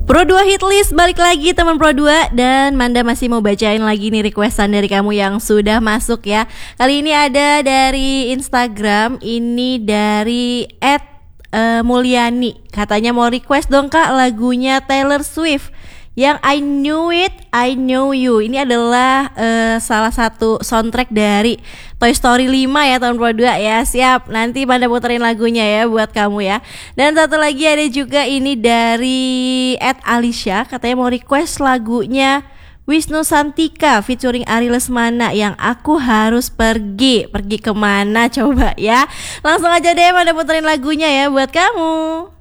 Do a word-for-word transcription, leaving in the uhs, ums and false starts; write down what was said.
Pro dua Hitlist balik lagi teman Pro dua. Dan Manda masih mau bacain lagi nih requestan dari kamu yang sudah masuk ya. Kali ini ada dari Instagram. Ini dari at uh, Mulyani. Katanya mau request dong kak lagunya Taylor Swift yang I Knew It, I Know You. Ini adalah uh, salah satu soundtrack dari Toy Story lima ya tahun Pro dua ya. Siap, nanti Manda puterin lagunya ya buat kamu ya. Dan satu lagi ada juga ini dari at Alicia. Katanya mau request lagunya Wisnu Santika featuring Ari Lesmana yang Aku Harus Pergi. Pergi kemana coba ya. Langsung aja deh Manda puterin lagunya ya buat kamu.